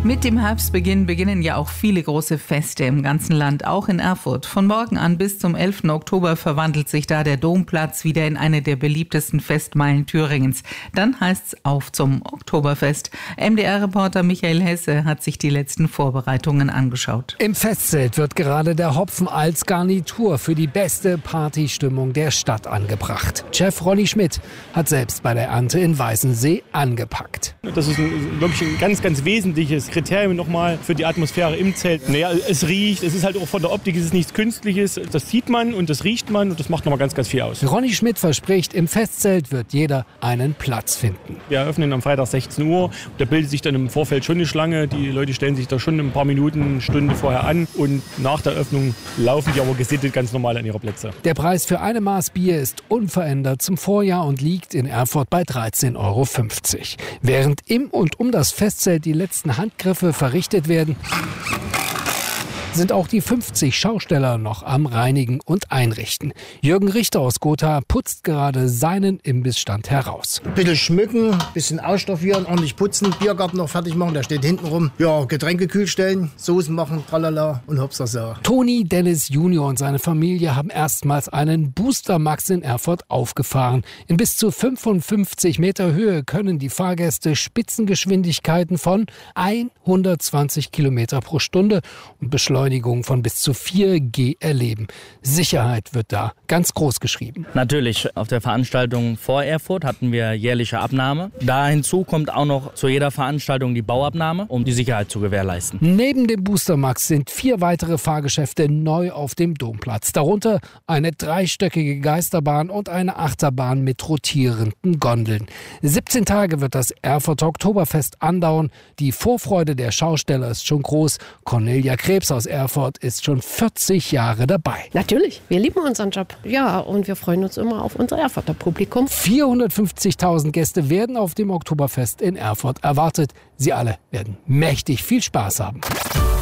Mit dem Herbstbeginn beginnen ja auch viele große Feste im ganzen Land, auch in Erfurt. Von morgen an bis zum 11. Oktober verwandelt sich da der Domplatz wieder in eine der beliebtesten Festmeilen Thüringens. Dann heißt's auf zum Oktoberfest. MDR-Reporter Michael Hesse hat sich die letzten Vorbereitungen angeschaut. Im Festzelt wird gerade der Hopfen als Garnitur für die beste Partystimmung der Stadt angebracht. Chef Ronny Schmidt hat selbst bei der Ernte in Weißensee angepackt. Das ist wirklich ein ganz, ganz wesentliches Kriterium nochmal für die Atmosphäre im Zelt. Naja, es riecht, es ist halt auch von der Optik, es ist nichts Künstliches. Das sieht man und das riecht man und das macht nochmal ganz, ganz viel aus. Ronny Schmidt verspricht, im Festzelt wird jeder einen Platz finden. Wir eröffnen am Freitag 16 Uhr. Da bildet sich dann im Vorfeld schon eine Schlange. Die Leute stellen sich da schon ein paar Minuten, eine Stunde vorher an. Und nach der Öffnung laufen die aber gesittet ganz normal an ihre Plätze. Der Preis für eine Maß Bier ist unverändert zum Vorjahr und liegt in Erfurt bei 13,50 €. Während im und um das Festzelt die letzten Handgriffe verrichtet werden, sind auch die 50 Schausteller noch am Reinigen und Einrichten. Jürgen Richter aus Gotha putzt gerade seinen Imbissstand heraus. Ein bisschen schmücken, ein bisschen ausstaffieren, ordentlich putzen, Biergarten noch fertig machen, der steht hinten rum. Ja, Getränke kühl stellen, Soßen machen, tralala und hopsasa. Toni Dennis Junior und seine Familie haben erstmals einen Booster Max in Erfurt aufgefahren. In bis zu 55 Meter Höhe können die Fahrgäste Spitzengeschwindigkeiten von 120 Kilometer pro Stunde und Beschleunigung von bis zu 4G erleben. Sicherheit wird da ganz groß geschrieben. Natürlich, auf der Veranstaltung vor Erfurt hatten wir jährliche Abnahme. Da hinzu kommt auch noch zu jeder Veranstaltung die Bauabnahme, um die Sicherheit zu gewährleisten. Neben dem Booster Max sind 4 weitere Fahrgeschäfte neu auf dem Domplatz. Darunter eine 3-stöckige Geisterbahn und eine Achterbahn mit rotierenden Gondeln. 17 Tage wird das Erfurter Oktoberfest andauern. Die Vorfreude der Schausteller ist schon groß. Cornelia Krebs aus Erfurt ist schon 40 Jahre dabei. Natürlich, wir lieben unseren Job. Ja, und wir freuen uns immer auf unser Erfurter Publikum. 450.000 Gäste werden auf dem Oktoberfest in Erfurt erwartet. Sie alle werden mächtig viel Spaß haben.